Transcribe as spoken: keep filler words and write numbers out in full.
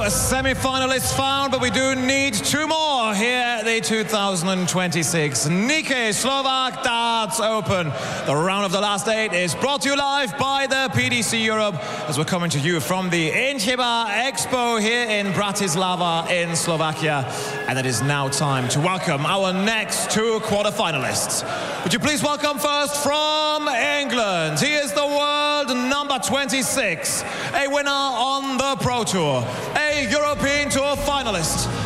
semi-finalists found, but we do need two more here at the two thousand twenty-six Nike Slovak Darts Open. The round of the last eight is brought to you live by the P D C Europe as we're coming to you from the Incheba Expo here in Bratislava in Slovakia. And it is now time to welcome our next two quarter-finalists. Would you please welcome first from England. He is the world number twenty-six, a winner on the Pro Tour, a European Tour finalist,